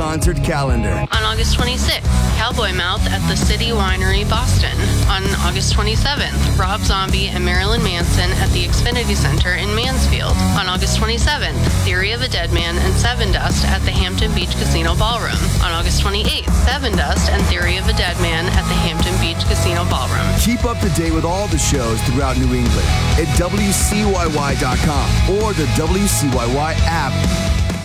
concert calendar. On August 26th, Cowboy Mouth at the City Winery, Boston. On August 27th, Rob Zombie and Marilyn Manson at the Xfinity Center in Mansfield. On August 27th, Theory of a Deadman and Sevendust at the Hampton Beach Casino Ballroom. On August 28th, Sevendust and Theory of a Deadman at the Hampton Beach Casino Ballroom. Keep up to date with all the shows throughout New England at WCYY.com or the WCYY app.